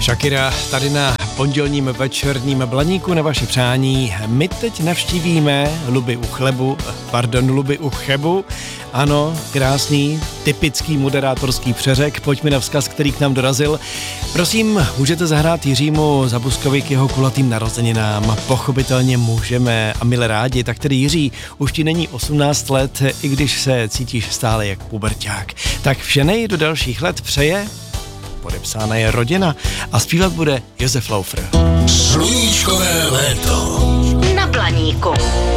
Shakira tady na pondělním večerním Blaníku na vaše přání. My teď navštívíme Luby u Chebu. Ano, krásný, typický moderátorský přeřek. Pojďme na vzkaz, který k nám dorazil. Prosím, můžete zahrát Jiřímu Zabuskovi k jeho kulatým narozeninám. Pochopitelně můžeme a milé rádi. Tak tedy Jiří, už ti není 18 let, i když se cítíš stále jak puberťák. Tak vše do dalších let přeje. Podepsána je rodina a zpívat bude Josef Laufer. Sluníčkové léto na Blaníku.